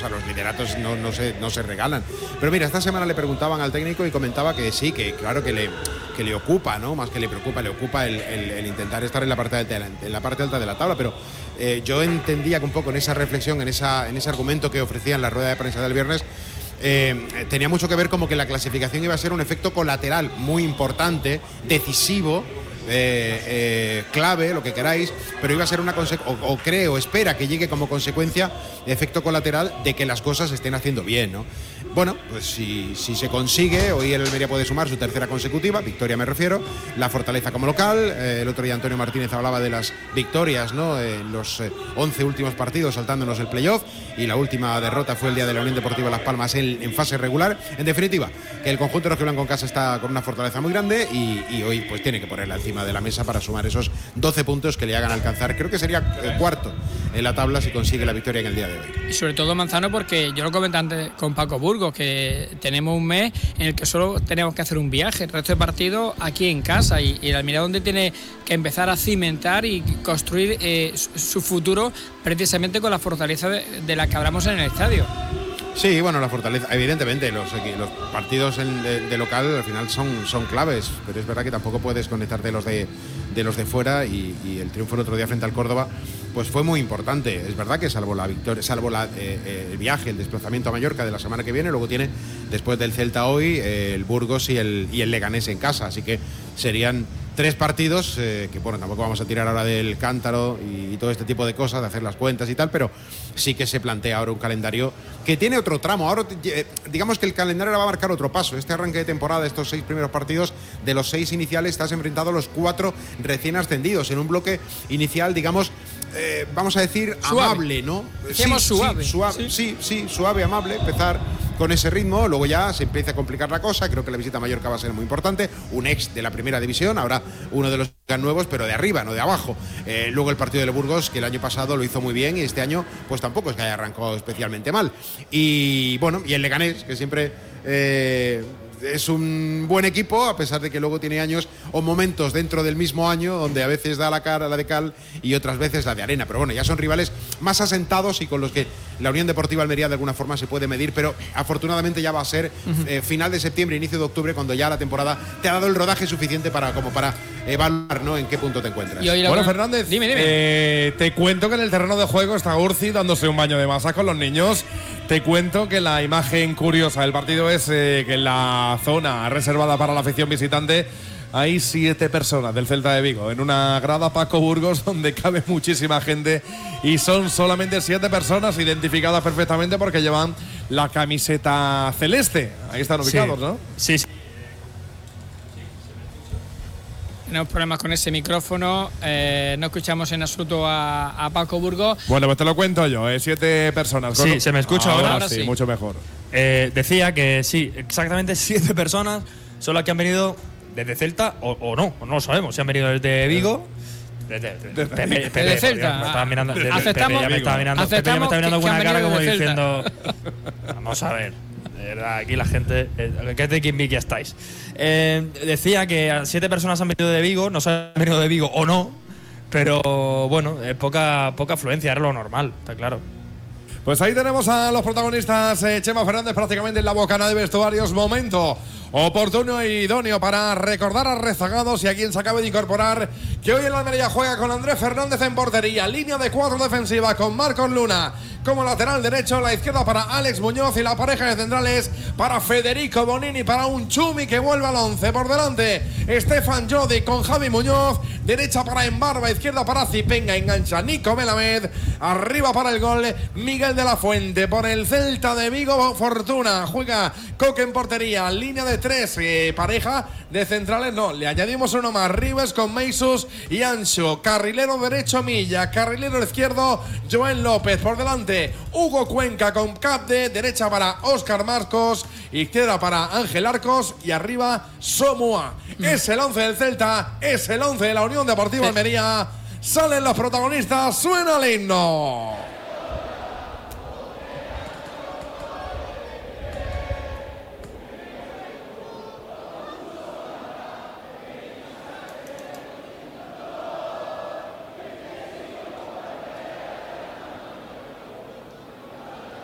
sea, los lideratos no se regalan. Pero mira, esta semana le preguntaban al técnico y comentaba que sí, que claro que le ocupa, ¿no? Más que le preocupa, le ocupa el intentar estar en la parte alta de la tabla, pero yo entendía que un poco en esa reflexión, en ese argumento que ofrecía en la rueda de prensa del viernes, tenía mucho que ver como que la clasificación iba a ser un efecto colateral muy importante, decisivo, clave, lo que queráis, pero iba a ser una espera que llegue como consecuencia, efecto colateral de que las cosas se estén haciendo bien, ¿no? Bueno, pues si se consigue, hoy el Almería puede sumar su tercera consecutiva, victoria me refiero, la fortaleza como local. El otro día Antonio Martínez hablaba de las victorias, ¿no? En los 11 últimos partidos, saltándonos el playoff, y la última derrota fue el día de la Unión Deportiva Las Palmas en fase regular. En definitiva, que el conjunto rojiblanco en casa está con una fortaleza muy grande y hoy pues tiene que ponerla encima de la mesa para sumar esos 12 puntos que le hagan alcanzar, creo que sería cuarto en la tabla si consigue la victoria en el día de hoy. Y sobre todo Manzano, porque yo lo comenté antes con Paco Burgos, que tenemos un mes en el que solo tenemos que hacer un viaje, el resto de partidos aquí en casa, y el Almería donde tiene que empezar a cimentar y construir su futuro precisamente con la fortaleza de la que hablamos en el estadio. Sí, bueno, la fortaleza, evidentemente, los partidos de local al final son claves, pero es verdad que tampoco puedes conectarte de los de fuera, y el triunfo el otro día frente al Córdoba pues fue muy importante. Es verdad que salvo la victoria, el viaje, el desplazamiento a Mallorca de la semana que viene, luego tiene después del Celta hoy el Burgos y el Leganés en casa, así que serían 3 partidos que bueno, tampoco vamos a tirar ahora del cántaro y todo este tipo de cosas, de hacer las cuentas y tal, pero sí que se plantea ahora un calendario que tiene otro tramo. Ahora digamos que el calendario va a marcar otro paso. Este arranque de temporada, estos 6 primeros partidos, de los 6 iniciales estás enfrentado a los 4 recién ascendidos en un bloque inicial, digamos, vamos a decir suave, amable, ¿no? Suave. Sí, suave, amable, empezar con ese ritmo, luego ya se empieza a complicar la cosa. Creo que la visita a Mallorca va a ser muy importante, un ex de la primera división, ahora uno de los nuevos, pero de arriba, no de abajo. Luego el partido del Burgos, que el año pasado lo hizo muy bien, y este año pues tampoco es que haya arrancado especialmente mal. Y bueno, y el Leganés, que siempre es un buen equipo, a pesar de que luego tiene años o momentos dentro del mismo año donde a veces da la cara la de cal y otras veces la de arena, pero bueno, ya son rivales más asentados y con los que la Unión Deportiva Almería de alguna forma se puede medir, pero afortunadamente ya va a ser final de septiembre, inicio de octubre, cuando ya la temporada te ha dado el rodaje suficiente para evaluar, ¿no?, en qué punto te encuentras. Bueno, Fernández, dime. Te cuento que en el terreno de juego está Urci dándose un baño de masa con los niños. Te cuento que la imagen curiosa del partido es que en la zona reservada para la afición visitante hay 7 personas del Celta de Vigo en una grada Paco Burgos donde cabe muchísima gente, y son solamente 7 personas identificadas perfectamente porque llevan la camiseta celeste. Ahí están ubicados, sí, ¿no? Sí. Tenemos problemas con ese micrófono, no escuchamos en absoluto a Paco Burgos. Bueno, pues te lo cuento yo, 7 personas. Sí, ¿se me escucha ahora? Ahora sí, mucho mejor. Decía que sí, exactamente 7 personas son las que han venido desde Celta, o no lo sabemos, si han venido desde Vigo. Desde Celta. Me estaba mirando, Aceptamos. Pepe ya me está mirando con una cara como diciendo, vamos a ver. De verdad, aquí la gente, que es de quien vi que estáis. Decía que 7 personas han venido de Vigo, no sé si han venido de Vigo o no, pero bueno, poca afluencia, era lo normal, está claro. Pues ahí tenemos a los protagonistas, Chema Fernández prácticamente en la bocana de vestuarios. Momento oportuno y idóneo para recordar a rezagados y a quien se acabe de incorporar que hoy el Almería juega con Andrés Fernández en portería, línea de 4 defensiva con Marcos Luna como lateral derecho, la izquierda para Alex Muñoz y la pareja de centrales para Federico Bonini, para un Chumi que vuelve al 11. Por delante Stefan Jodi con Javi Muñoz, derecha para Embarba, izquierda para Zipenga, engancha Nico Melamed, arriba para el gol Miguel de la Fuente. Por el Celta de Vigo, Fortuna, juega Coque en portería, línea de 3, pareja de centrales, no, le añadimos uno más, Ribes con Meisus y Ancho, carrilero derecho Milla, carrilero izquierdo Joel López, por delante Hugo Cuenca con Capde, derecha para Óscar Marcos, izquierda para Ángel Arcos y arriba Somoa. Es el 11 del Celta, es el 11 de la Unión Deportiva Almería. Salen los protagonistas, suena el himno.